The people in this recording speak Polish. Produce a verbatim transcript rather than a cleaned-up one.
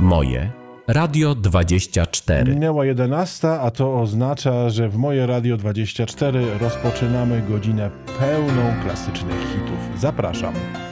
Moje Radio dwadzieścia cztery. Minęła jedenasta, a to oznacza, że w Moje Radio dwadzieścia cztery rozpoczynamy godzinę pełną klasycznych hitów. Zapraszam.